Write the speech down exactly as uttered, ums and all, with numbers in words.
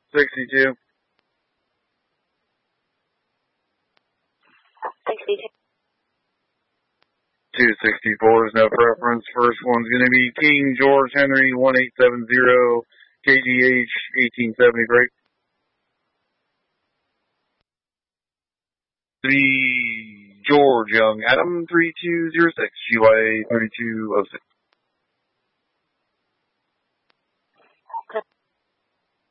sixty-two. sixty-two. two sixty-four is no preference. First one's going to be King George Henry one eight seven zero K G H eighteen seventy break. Three George Young Adam three two zero six G Y A thirty-two oh six.